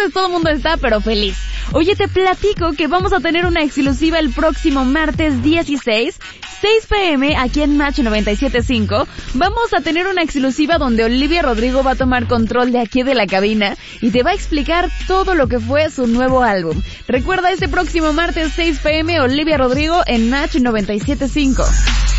Entonces todo el mundo está pero feliz. Oye, te platico que vamos a tener una exclusiva el próximo martes 16, 6 p.m. aquí en Match 97.5. Vamos a tener una exclusiva donde Olivia Rodrigo va a tomar control de aquí de la cabina y te va a explicar todo lo que fue su nuevo álbum. Recuerda, este próximo martes 6 p.m. Olivia Rodrigo en Match 97.5.